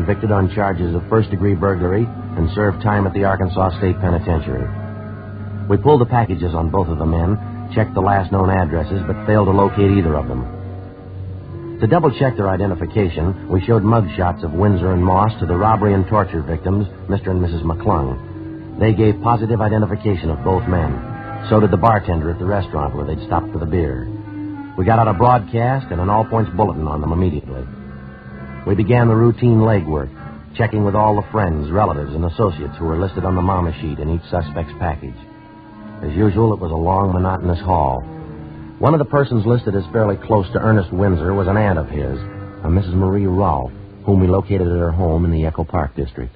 convicted on charges of first-degree burglary and served time at the Arkansas State Penitentiary. We pulled the packages on both of the men, checked the last known addresses, but failed to locate either of them. To double-check their identification, we showed mug shots of Windsor and Moss to the robbery and torture victims, Mr. and Mrs. McClung. They gave positive identification of both men. So did the bartender at the restaurant where they'd stopped for the beer. We got out a broadcast and an all-points bulletin on them immediately. We began the routine legwork, checking with all the friends, relatives, and associates who were listed on the mama sheet in each suspect's package. As usual, it was a long, monotonous haul. One of the persons listed as fairly close to Ernest Windsor was an aunt of his, a Mrs. Marie Rolfe, whom we located at her home in the Echo Park district.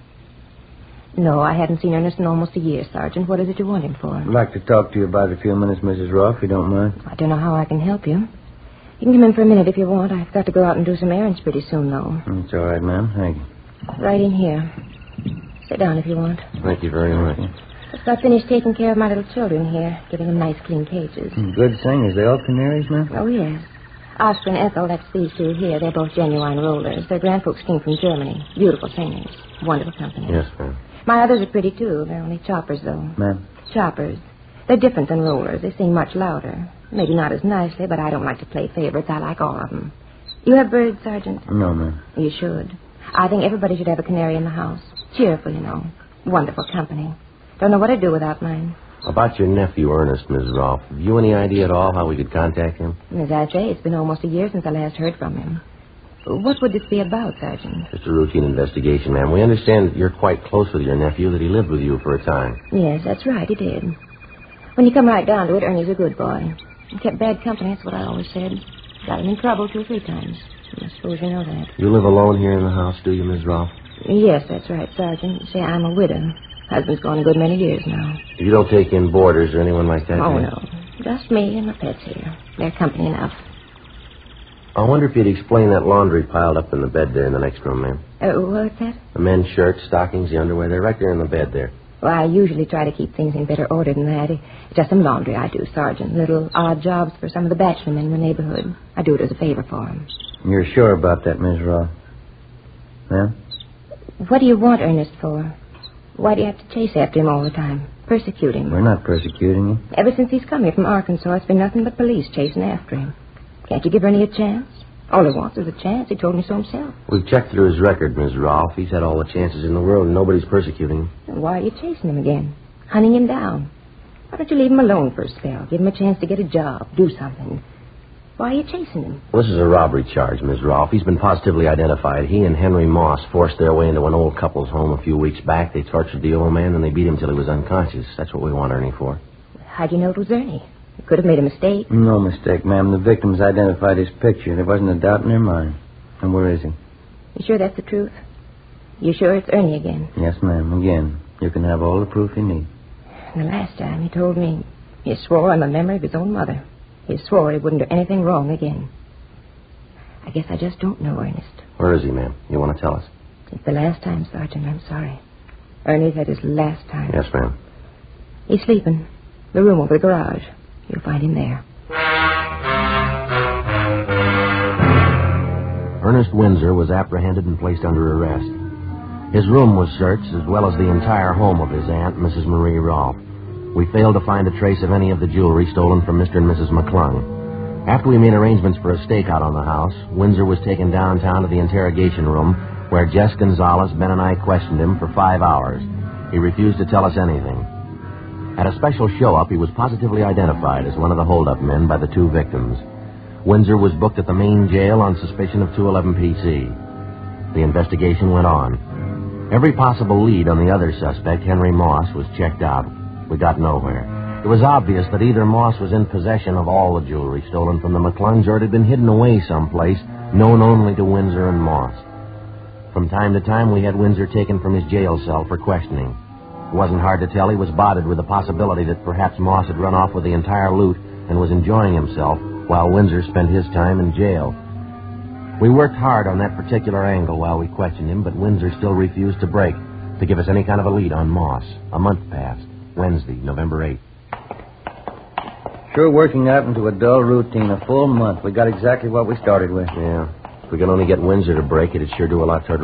No, I haven't seen Ernest in almost a year, Sergeant. What is it you want him for? I'd like to talk to you about it a few minutes, Mrs. Rolfe, if you don't mind. I don't know how I can help you. You can come in for a minute if you want. I've got to go out and do some errands pretty soon, though. It's all right, ma'am. Thank you. Right in here. Sit down if you want. Thank you very much. Just got finished taking care of my little children here, giving them nice, clean cages. Good singers. They all canaries, ma'am? Oh, yes. Oscar and Ethel, that's these two here. They're both genuine rollers. Their grandfolks came from Germany. Beautiful singers. Wonderful company. Yes, ma'am. My others are pretty, too. They're only choppers, though. Ma'am? Choppers. They're different than rollers. They sing much louder. Maybe not as nicely, but I don't like to play favorites. I like all of them. You have birds, Sergeant? No, ma'am. You should. I think everybody should have a canary in the house. Cheerful, you know. Wonderful company. Don't know what I'd do without mine. About your nephew, Ernest, Ms. Rolfe. Have you any idea at all how we could contact him? As I say, it's been almost a year since I last heard from him. What would this be about, Sergeant? Just a routine investigation, ma'am. We understand that you're quite close with your nephew, that he lived with you for a time. Yes, that's right, he did. When you come right down to it, Ernie's a good boy. He kept bad company, that's what I always said. Got him in trouble 2 or 3 times. I suppose you know that. You live alone here in the house, do you, Ms. Rolfe? Yes, that's right, Sergeant. See, I'm a widow. Husband's gone a good many years now. You don't take in boarders or anyone like that? Oh, do you? no. Just me and my pets here. They're company enough. I wonder if you'd explain that laundry piled up in the bed there in the next room, ma'am. What's that? The men's shirts, stockings, the underwear, they're right there in the bed there. Well, I usually try to keep things in better order than that. It's just some laundry I do, Sergeant. Little odd jobs for some of the bachelor men in the neighborhood. I do it as a favor for them. You're sure about that, Miss Rolfe? Ma'am? What do you want Ernest for? Why do you have to chase after him all the time? Persecute him? We're not persecuting you. Ever since he's come here from Arkansas, it's been nothing but police chasing after him. Can't you give Ernie a chance? All he wants is a chance. He told me so himself. We've checked through his record, Ms. Rolfe. He's had all the chances in the world, and nobody's persecuting him. Then why are you chasing him again? Hunting him down? Why don't you leave him alone for a spell? Give him a chance to get a job, do something. Why are you chasing him? This is a robbery charge, Ms. Rolfe. He's been positively identified. He and Henry Moss forced their way into an old couple's home a few weeks back. They tortured the old man, and they beat him till he was unconscious. That's what we want Ernie for. How'd you know it was Ernie? You could have made a mistake. No mistake, ma'am. The victims identified his picture. There wasn't a doubt in their mind. And where is he? You sure that's the truth? You sure it's Ernie again? Yes, ma'am. Again. You can have all the proof you need. And the last time he told me he swore on the memory of his own mother. He swore he wouldn't do anything wrong again. I guess I just don't know Ernest. Where is he, ma'am? You want to tell us? It's the last time, Sergeant. I'm sorry. Ernie's had his last time. Yes, ma'am. He's sleeping. The room over the garage. You'll find him there. Ernest Windsor was apprehended and placed under arrest. His room was searched, as well as the entire home of his aunt, Mrs. Marie Rolfe. We failed to find a trace of any of the jewelry stolen from Mr. and Mrs. McClung. After we made arrangements for a stakeout on the house, Windsor was taken downtown to the interrogation room, where Jess Gonzalez, Ben, and I questioned him for 5 hours. He refused to tell us anything. At a special show-up, he was positively identified as one of the hold-up men by the 2 victims. Windsor was booked at the main jail on suspicion of 211 PC. The investigation went on. Every possible lead on the other suspect, Henry Moss, was checked out. We got nowhere. It was obvious that either Moss was in possession of all the jewelry stolen from the McClungs, or it had been hidden away someplace, known only to Windsor and Moss. From time to time, we had Windsor taken from his jail cell for questioning. It wasn't hard to tell he was botted with the possibility that perhaps Moss had run off with the entire loot and was enjoying himself while Windsor spent his time in jail. We worked hard on that particular angle while we questioned him, but Windsor still refused to break, to give us any kind of a lead on Moss. A month passed. Wednesday, November 8th. Sure working out into a dull routine. A full month. We got exactly what we started with. Yeah. If we could only get Windsor to break it, it'd sure do a lot toward